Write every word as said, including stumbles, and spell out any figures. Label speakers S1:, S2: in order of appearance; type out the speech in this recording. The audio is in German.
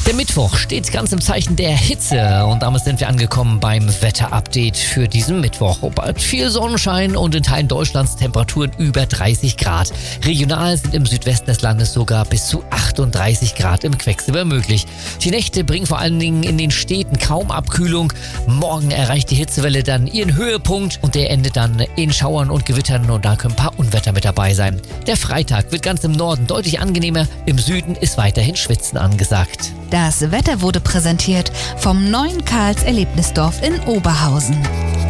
S1: Der Mittwoch steht ganz im Zeichen der Hitze und damit sind wir angekommen beim Wetterupdate für diesen Mittwoch. Bald viel Sonnenschein und in Teilen Deutschlands Temperaturen über dreißig Grad. Regional sind im Südwesten des Landes sogar bis zu achtunddreißig Grad im Quecksilber möglich. Die Nächte bringen vor allen Dingen in den Städten kaum Abkühlung. Morgen erreicht die Hitzewelle dann ihren Höhepunkt und der endet dann in Schauern und Gewittern und da können ein paar Unwetter mit dabei sein. Der Freitag wird ganz im Norden deutlich angenehmer, im Süden ist weiterhin Schwitzen angesagt.
S2: Das Wetter wurde präsentiert vom neuen Karls Erlebnisdorf in Oberhausen.